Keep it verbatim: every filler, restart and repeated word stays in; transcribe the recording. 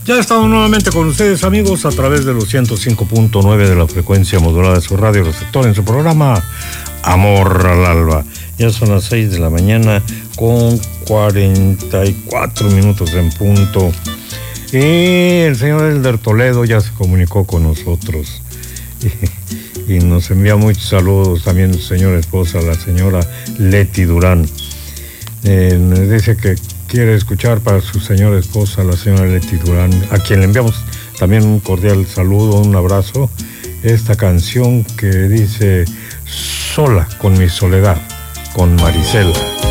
Ya estamos nuevamente con ustedes, amigos, a través de los ciento cinco punto nueve de la frecuencia modulada de su radio receptor en su programa Amor al Alba. Ya son las seis de la mañana con cuarenta y cuatro minutos en punto. Y el señor Elder Toledo ya se comunicó con nosotros y, y nos envía muchos saludos. También su señora esposa, la señora Leti Durán. Eh, nos dice que quiere escuchar para su señora esposa, la señora Leti Durán, a quien le enviamos también un cordial saludo, un abrazo, esta canción que dice Sola con mi soledad, con Marisela.